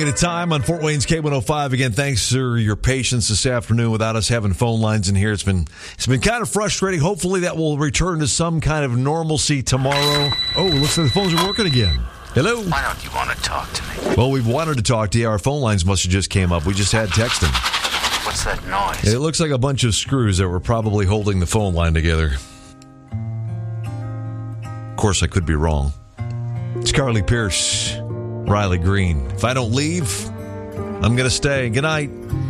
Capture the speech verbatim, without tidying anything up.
At a time on Fort Wayne's K one oh five. Again, thanks for your patience this afternoon without us having phone lines in here. It's been it's been kind of frustrating. Hopefully that will return to some kind of normalcy tomorrow. Oh, looks like the phones are working again. Hello? Why don't you want to talk to me? Well, we've wanted to talk to you. Our phone lines must have just came up. We just had texting. What's that noise? It looks like a bunch of screws that were probably holding the phone line together. Of course, I could be wrong. It's Carly Pierce, Riley Green. If I don't leave, I'm going to stay. Good night.